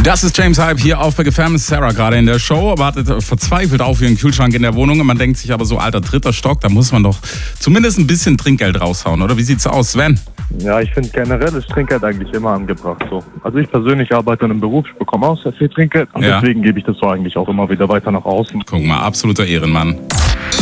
Das ist James Hype hier auf Big FM. Sarah gerade in der Show, wartet verzweifelt auf ihren Kühlschrank in der Wohnung. Man denkt sich aber so, alter, 3. Stock, da muss man doch zumindest ein bisschen Trinkgeld raushauen, oder? Wie sieht's aus, Sven? Ja, ich finde generell ist Trinkgeld eigentlich immer angebracht. So. Also ich persönlich arbeite in einem Beruf, ich bekomme auch sehr viel Trinkgeld und deswegen gebe ich das so eigentlich auch immer wieder weiter nach außen. Guck mal, absoluter Ehrenmann.